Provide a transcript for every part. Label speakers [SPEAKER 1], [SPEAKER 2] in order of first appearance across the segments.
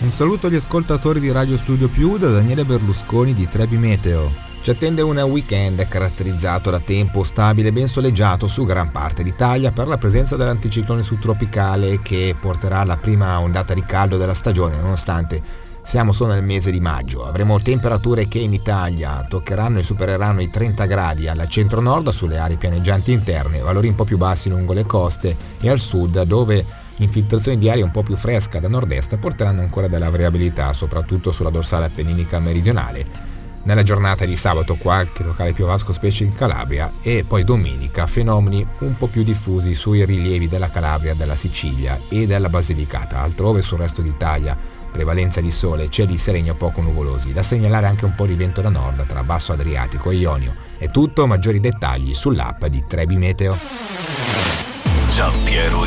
[SPEAKER 1] Un saluto agli ascoltatori di Radio Studio Più da Daniele Berlusconi di Trebi Meteo. Ci attende un weekend caratterizzato da tempo stabile e ben soleggiato su gran parte d'Italia per la presenza dell'anticiclone subtropicale che porterà la prima ondata di caldo della stagione, nonostante siamo solo nel mese di maggio. Avremo temperature che in Italia toccheranno e supereranno i 30 gradi al centro-nord sulle aree pianeggianti interne, valori un po' più bassi lungo le coste e al sud, dove infiltrazioni di aria un po' più fresca da nord-est porteranno ancora della variabilità, soprattutto sulla dorsale appenninica meridionale. Nella giornata di sabato qualche locale piovasco, specie in Calabria, e poi domenica fenomeni un po' più diffusi sui rilievi della Calabria, della Sicilia e della Basilicata. Altrove sul resto d'Italia prevalenza di sole, cieli sereni o poco nuvolosi. Da segnalare anche un po' di vento da nord tra Basso Adriatico e Ionio. È tutto, maggiori dettagli sull'app di Trebi Meteo.
[SPEAKER 2] Giampiero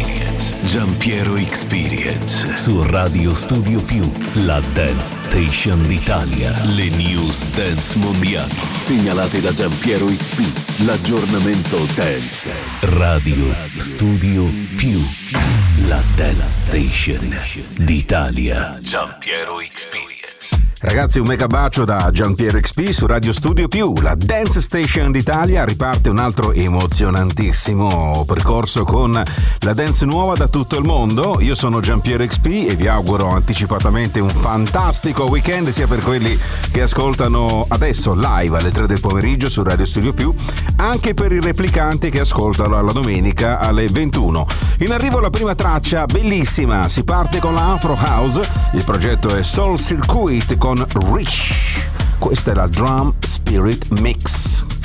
[SPEAKER 2] Experience su Radio Studio Più, la dance station d'Italia. Le news dance mondiali segnalate da Giampiero XP. L'aggiornamento dance. Radio Studio Più, la dance station d'Italia. Giampiero Experience.
[SPEAKER 3] Ragazzi, un mega bacio da Giampiero XP su Radio Studio Più, la dance station d'Italia. Riparte un altro emozionantissimo percorso con la dance nuova da tutto il mondo. Io sono Giampiero XP e vi auguro anticipatamente un fantastico weekend, sia per quelli che ascoltano adesso live alle 3 del pomeriggio su Radio Studio Più, anche per i replicanti che ascoltano alla domenica alle 21. In arrivo la prima traccia bellissima, si parte con la Afro House, il progetto è Soul Circuit con Rich. Questa è la Drum Spirit Mix.